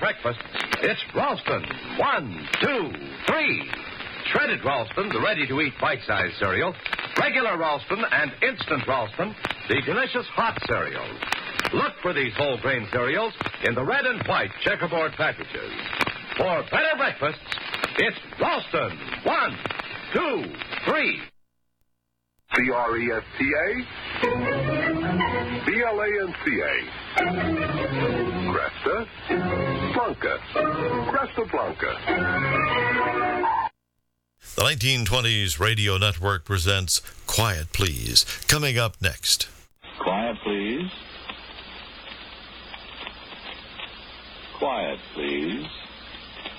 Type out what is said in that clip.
breakfast, it's Ralston. 1, 2, 3. Shredded Ralston, the ready-to-eat bite-sized cereal. Regular Ralston and instant Ralston, the delicious hot cereals. Look for these whole grain cereals in the red and white checkerboard packages. For better breakfasts, it's Ralston. 1, 2, 3. CRESTA, BLANCA, Cresta, Blanca, Cresta Blanca. The 1920s Radio Network presents Quiet Please, coming up next. Quiet, please. Quiet, please.